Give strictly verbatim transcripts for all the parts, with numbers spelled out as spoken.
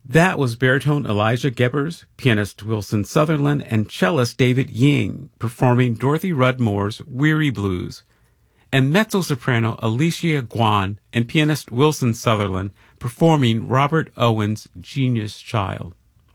That was baritone Elijah Gebbers, pianist Wilson Sutherland, and cellist David Ying performing Dorothy Rudd Moore's Weary Blues, and mezzo-soprano Alicia Guan and pianist Wilson Sutherland performing Robert Owen's Genius Child.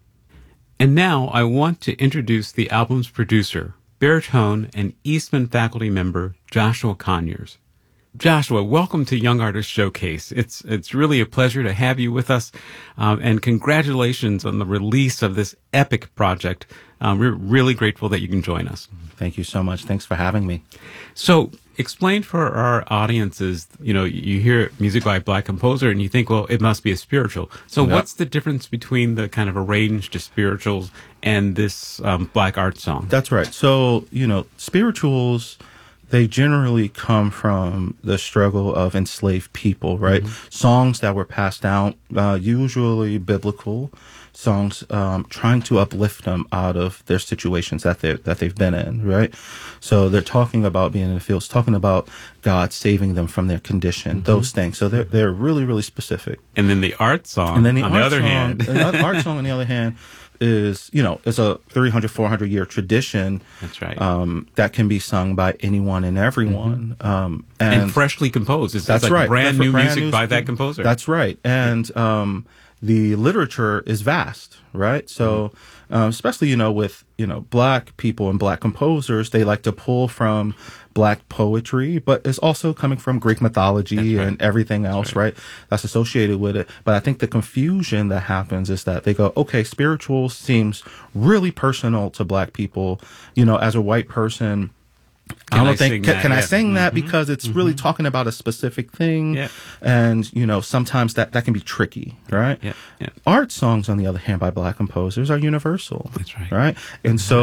And now I want to introduce the album's producer, baritone and Eastman faculty member Joshua Conyers. Joshua, welcome to Young Artist Showcase. It's it's really a pleasure to have you with us, um, and congratulations on the release of this epic project. Um, we're really grateful that you can join us. Thank you so much. Thanks for having me. So, explain for our audiences, you know, you hear music by a black composer and you think, well, it must be a spiritual. So Yep. what's the difference between the kind of arranged spirituals and this um, black art song? That's right. So, you know, spirituals, they generally come from the struggle of enslaved people, right? Mm-hmm. Songs that were passed down, uh, usually biblical songs, um, trying to uplift them out of their situations that they that they've been in, right? So they're talking about being in the fields, talking about God saving them from their condition, mm-hmm. those things. So they're they're really really specific. And then the art song, and then the on art the other song, hand, the art song on the other hand, is, you know, it's a three hundred, four hundred year tradition. That's right. Um, that can be sung by anyone and everyone. Mm-hmm. Um, and, and freshly composed. It's, that's it's like right. brand That's new brand music new, by that composer. That's right. And, um, the literature is vast, right? So, mm-hmm. um, especially, you know, with, you know, black people and black composers, they like to pull from black poetry, but it's also coming from Greek mythology right. and everything else, that's right. right? That's associated with it. But I think the confusion that happens is that they go, okay, spiritual seems really personal to black people. You know, as a white person, Can I don't I think, can, that? can yeah. I sing mm-hmm. that? Because it's mm-hmm. really talking about a specific thing. Yeah. And, you know, sometimes that, that can be tricky, right? Yeah. Yeah. Art songs, on the other hand, by black composers are universal. That's right. Right? And so